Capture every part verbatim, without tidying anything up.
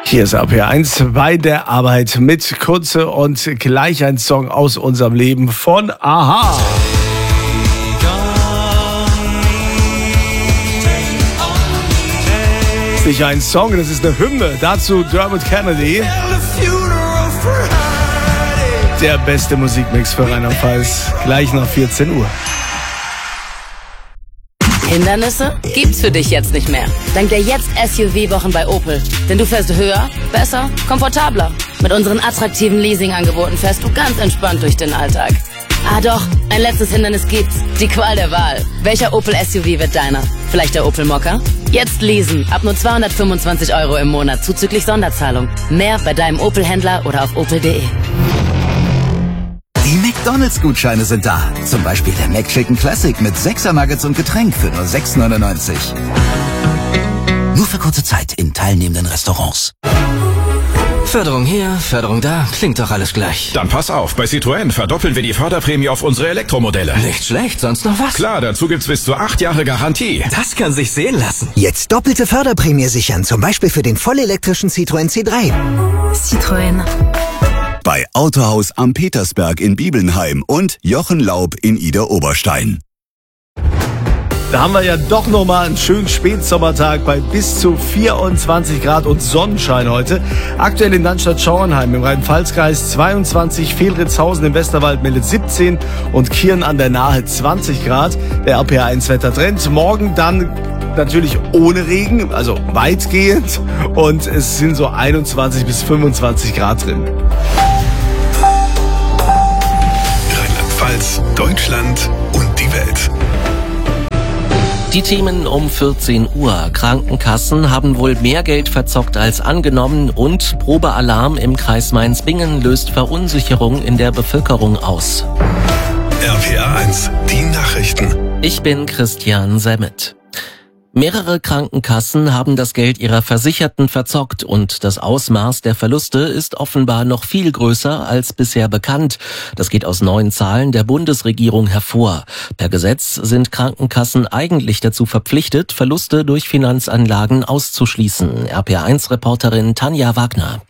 Hier ist A P eins bei der Arbeit mit Kunze und gleich ein Song aus unserem Leben von Aha. Das ist nicht ein Song, das ist eine Hymne. Dazu Dermot Kennedy. Der beste Musikmix für Rheinland-Pfalz. Gleich nach vierzehn Uhr. Hindernisse gibt's für dich jetzt nicht mehr. Dank der Jetzt S U V-Wochen bei Opel. Denn du fährst höher, besser, komfortabler. Mit unseren attraktiven Leasingangeboten fährst du ganz entspannt durch den Alltag. Ah doch, ein letztes Hindernis gibt's. Die Qual der Wahl. Welcher Opel S U V wird deiner? Vielleicht der Opel Mokka? Jetzt leasen. Ab nur zweihundertfünfundzwanzig Euro im Monat zuzüglich Sonderzahlung. Mehr bei deinem Opel-Händler oder auf opel punkt de. Die McDonalds-Gutscheine sind da. Zum Beispiel der McChicken Classic mit sechser Nuggets und Getränk für nur sechs neunundneunzig. Nur für kurze Zeit in teilnehmenden Restaurants. Förderung hier, Förderung da, klingt doch alles gleich. Dann pass auf, bei Citroën verdoppeln wir die Förderprämie auf unsere Elektromodelle. Nicht schlecht, sonst noch was? Klar, dazu gibt's bis zu acht Jahre Garantie. Das kann sich sehen lassen. Jetzt doppelte Förderprämie sichern, zum Beispiel für den vollelektrischen Citroën C drei. Citroën. Bei Autohaus am Petersberg in Bibelnheim und Jochen Laub in Idar-Oberstein. Da haben wir ja doch nochmal einen schönen Spätsommertag bei bis zu vierundzwanzig Grad und Sonnenschein heute. Aktuell in Landstadt-Schauernheim im Rhein-Pfalz-Kreis zweiundzwanzig, Fehlritzhausen im Westerwald meldet siebzehn und Kirn an der Nahe zwanzig Grad. Der A P eins Wettertrend. Morgen dann natürlich ohne Regen, also weitgehend, und es sind so einundzwanzig bis fünfundzwanzig Grad drin. Rheinland-Pfalz, Deutschland und die Welt. Die Themen um vierzehn Uhr. Krankenkassen haben wohl mehr Geld verzockt als angenommen und Probealarm im Kreis Mainz-Bingen löst Verunsicherung in der Bevölkerung aus. R P R eins, die Nachrichten. Ich bin Christian Semmet. Mehrere Krankenkassen haben das Geld ihrer Versicherten verzockt und das Ausmaß der Verluste ist offenbar noch viel größer als bisher bekannt. Das geht aus neuen Zahlen der Bundesregierung hervor. Per Gesetz sind Krankenkassen eigentlich dazu verpflichtet, Verluste durch Finanzanlagen auszuschließen. R P R eins Reporterin Tanja Wagner.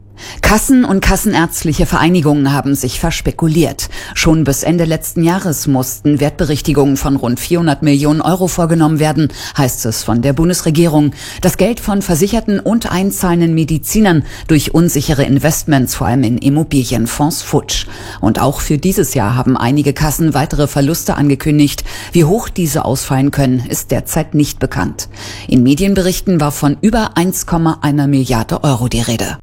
Kassen und kassenärztliche Vereinigungen haben sich verspekuliert. Schon bis Ende letzten Jahres mussten Wertberichtigungen von rund vierhundert Millionen Euro vorgenommen werden, heißt es von der Bundesregierung. Das Geld von Versicherten und einzahlenden Medizinern durch unsichere Investments, vor allem in Immobilienfonds, futsch. Und auch für dieses Jahr haben einige Kassen weitere Verluste angekündigt. Wie hoch diese ausfallen können, ist derzeit nicht bekannt. In Medienberichten war von über eins Komma eins Milliarde Euro die Rede.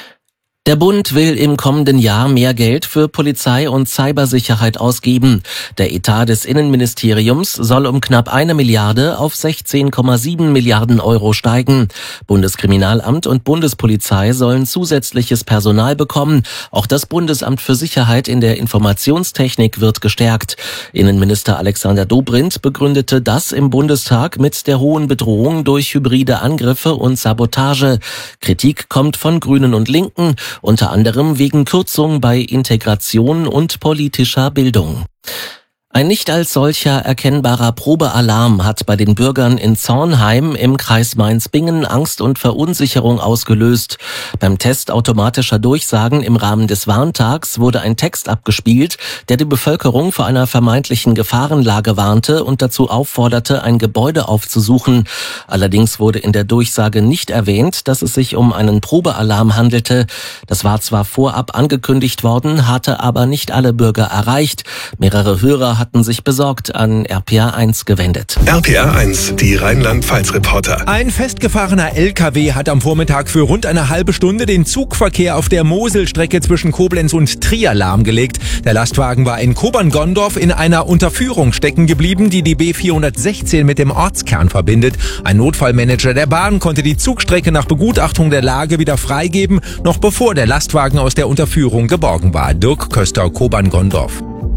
Der Bund will im kommenden Jahr mehr Geld für Polizei und Cybersicherheit ausgeben. Der Etat des Innenministeriums soll um knapp eine Milliarde auf sechzehn Komma sieben Milliarden Euro steigen. Bundeskriminalamt und Bundespolizei sollen zusätzliches Personal bekommen. Auch das Bundesamt für Sicherheit in der Informationstechnik wird gestärkt. Innenminister Alexander Dobrindt begründete das im Bundestag mit der hohen Bedrohung durch hybride Angriffe und Sabotage. Kritik kommt von Grünen und Linken, unter anderem wegen Kürzung bei Integration und politischer Bildung. Ein nicht als solcher erkennbarer Probealarm hat bei den Bürgern in Zornheim im Kreis Mainz-Bingen Angst und Verunsicherung ausgelöst. Beim Test automatischer Durchsagen im Rahmen des Warntags wurde ein Text abgespielt, der die Bevölkerung vor einer vermeintlichen Gefahrenlage warnte und dazu aufforderte, ein Gebäude aufzusuchen. Allerdings wurde in der Durchsage nicht erwähnt, dass es sich um einen Probealarm handelte. Das war zwar vorab angekündigt worden, hatte aber nicht alle Bürger erreicht. Mehrere Hörer hatten sich besorgt an R P R eins gewendet. R P R eins, die Rheinland-Pfalz-Reporter. Ein festgefahrener L K W hat am Vormittag für rund eine halbe Stunde den Zugverkehr auf der Moselstrecke zwischen Koblenz und Trier lahmgelegt. Der Lastwagen war in Kobern-Gondorf in einer Unterführung stecken geblieben, die die B vierhundertsechzehn mit dem Ortskern verbindet. Ein Notfallmanager der Bahn konnte die Zugstrecke nach Begutachtung der Lage wieder freigeben, noch bevor der Lastwagen aus der Unterführung geborgen war. Dirk Köster, Kobern-Gondorf.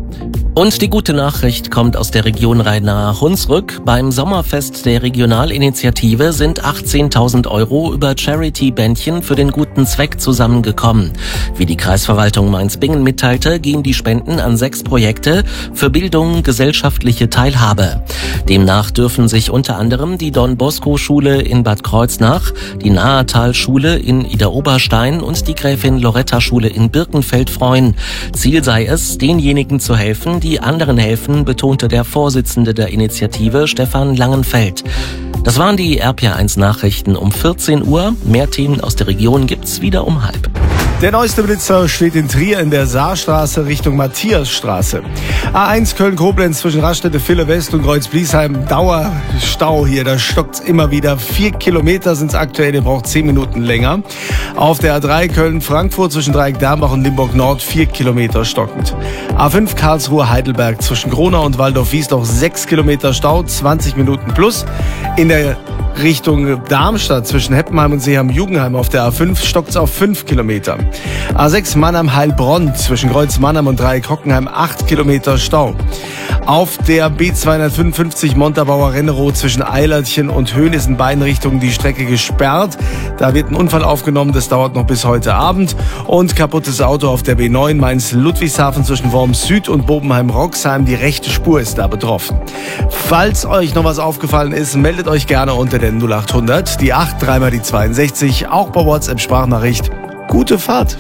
Und die gute Nachricht kommt aus der Region Rhein-Nahe-Hunsrück. Beim Sommerfest der Regionalinitiative sind achtzehntausend Euro über Charity-Bändchen für den guten Zweck zusammengekommen. Wie die Kreisverwaltung Mainz-Bingen mitteilte, gehen die Spenden an sechs Projekte für Bildung, gesellschaftliche Teilhabe. Demnach dürfen sich unter anderem die Don-Bosco-Schule in Bad Kreuznach, die Nahetal-Schule in Idar-Oberstein und die Gräfin-Loretta-Schule in Birkenfeld freuen. Ziel sei es, denjenigen zu helfen, die anderen helfen, betonte der Vorsitzende der Initiative, Stefan Langenfeld. Das waren die R P R eins Nachrichten um vierzehn Uhr. Mehr Themen aus der Region gibt's wieder um halb. Der neueste Blitzer steht in Trier in der Saarstraße Richtung Matthiasstraße. A eins Köln-Koblenz zwischen Raststätte Ville West und Kreuz-Bliesheim. Dauerstau hier, da stockt's immer wieder. Vier Kilometer sind's aktuell, ihr braucht zehn Minuten länger. Auf der A drei Köln-Frankfurt zwischen Dreieck-Dambach und Limburg-Nord vier Kilometer stockend. A fünf Karlsruhe-Heidelberg zwischen Gronau und Waldorf-Wiesloch sechs Kilometer Stau, zwanzig Minuten plus. In der Richtung Darmstadt zwischen Heppenheim und Seeham-Jugendheim auf der A fünf stockt's auf fünf Kilometer. A sechs Mannheim-Heilbronn zwischen Kreuz Mannheim und Dreieck-Hockenheim acht Kilometer Stau. Auf der B zweihundertfünfundfünfzig Montabaur-Rennerow zwischen Eilertchen und Höhn ist in beiden Richtungen die Strecke gesperrt. Da wird ein Unfall aufgenommen, das dauert noch bis heute Abend. Und kaputtes Auto auf der B neun Mainz-Ludwigshafen zwischen Worms Süd und Bobenheim-Roxheim. Die rechte Spur ist da betroffen. Falls euch noch was aufgefallen ist, meldet euch gerne unter der null acht hundert, die acht, dreimal die zweiundsechzig, auch bei WhatsApp-Sprachnachricht. Gute Fahrt!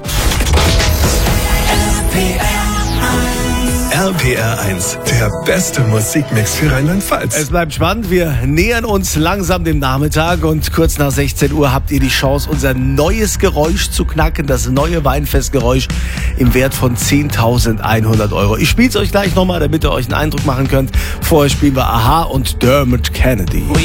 R P R eins, der beste Musikmix für Rheinland-Pfalz. Es bleibt spannend, wir nähern uns langsam dem Nachmittag und kurz nach sechzehn Uhr habt ihr die Chance, unser neues Geräusch zu knacken, das neue Weinfestgeräusch im Wert von zehntausendeinhundert Euro. Ich spiele es euch gleich nochmal, damit ihr euch einen Eindruck machen könnt. Vorher spielen wir Aha und Dermot Kennedy.